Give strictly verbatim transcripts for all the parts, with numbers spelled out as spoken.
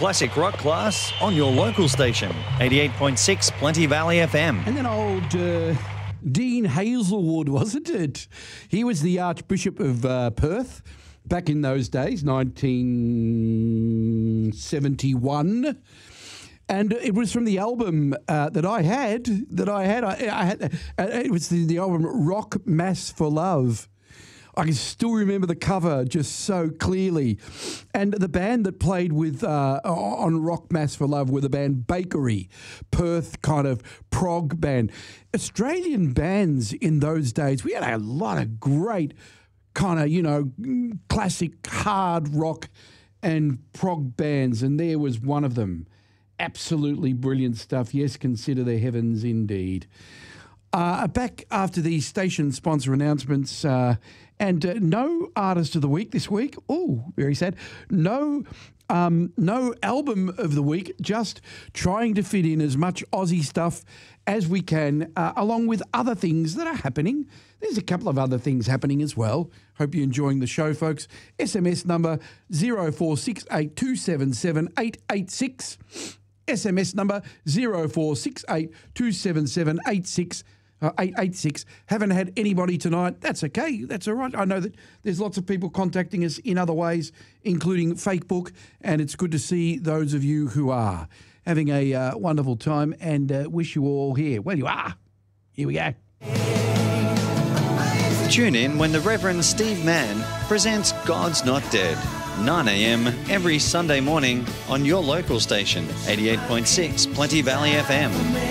classic rock class on your local station, eighty-eight point six Plenty Valley F M. And then old uh, Dean Hazelwood, wasn't it? He was the Archbishop of uh, Perth back in those days, nineteen seventy-one. And it was from the album uh, that I had, that I had, I, I had, uh, it was the, the album Rock Mass for Love. I can still remember the cover just so clearly. And the band that played with uh, on Rock Mass for Love were the band Bakery, Perth kind of prog band. Australian bands in those days, we had a lot of great kind of, you know, classic hard rock and prog bands, and there was one of them. Absolutely brilliant stuff. Yes, consider the heavens indeed. Uh, back after the station sponsor announcements, uh, and uh, no artist of the week this week. Oh, very sad. No, um, no album of the week. Just trying to fit in as much Aussie stuff as we can, uh, along with other things that are happening. There's a couple of other things happening as well. Hope you're enjoying the show, folks. S M S number zero four six eight two seven seven eight eight six. S M S number zero four six eight two seven seven eight six. Uh, eight eight six. Haven't had anybody tonight. That's okay. That's all right. I know that there's lots of people contacting us in other ways, including Facebook, and it's good to see those of you who are having a uh, wonderful time, and uh, wish you all here. Well, you are. Here we go. Tune in when the Reverend Steve Mann presents God's Not Dead, nine a.m. every Sunday morning on your local station, eighty-eight point six Plenty Valley F M.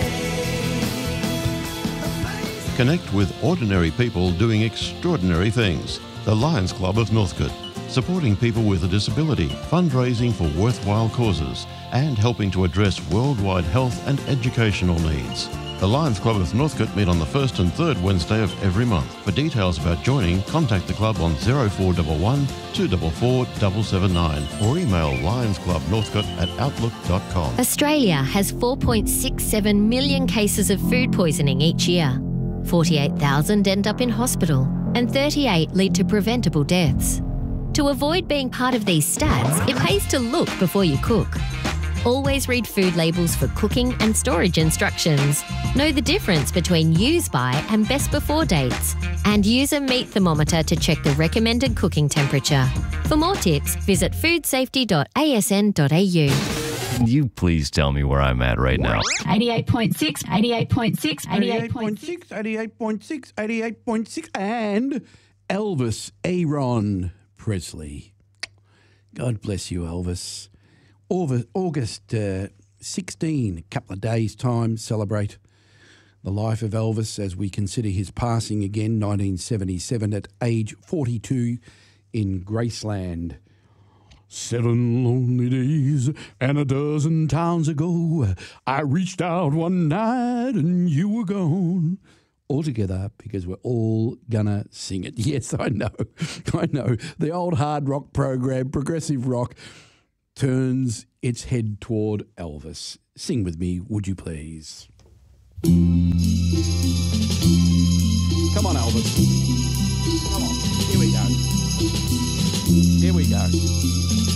Connect with ordinary people doing extraordinary things. The Lions Club of Northcote, supporting people with a disability, fundraising for worthwhile causes, and helping to address worldwide health and educational needs. The Lions Club of Northcote meet on the first and third Wednesday of every month. For details about joining, contact the club on zero four one one two four four seven seven nine or email lionsclubnorthcote at outlook dot com. Australia has four point six seven million cases of food poisoning each year. forty-eight thousand end up in hospital and thirty-eight lead to preventable deaths. To avoid being part of these stats, it pays to look before you cook. Always read food labels for cooking and storage instructions. Know the difference between use by and best before dates. And use a meat thermometer to check the recommended cooking temperature. For more tips, visit food safety dot a s n dot a u. Can you please tell me where I'm at right now? eighty-eight point six, eighty-eight point six, eighty-eight point six, eighty-eight point six, eighty-eight point six, and Elvis Aaron Presley. God bless you, Elvis. August uh, sixteenth, a couple of days' time, celebrate the life of Elvis as we consider his passing again, nineteen seventy-seven, at age forty-two in Graceland. Seven lonely days and a dozen towns ago, I reached out one night and you were gone. All together, because we're all gonna sing it. Yes, I know, I know. The old hard rock program, progressive rock, turns its head toward Elvis. Sing with me, would you please? Come on, Elvis. Come on. Here we go. Here we go.